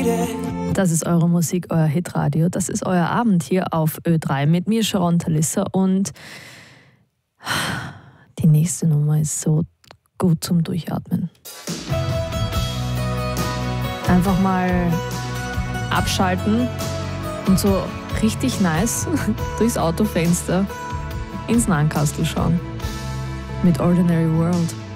Das ist eure Musik, euer Hitradio. Das ist euer Abend hier auf Ö3 mit mir, Sharon Talissa. Und die nächste Nummer ist so gut zum Durchatmen. Einfach mal abschalten und so richtig nice durchs Autofenster ins Nahenkastel schauen. Mit Ordinary World.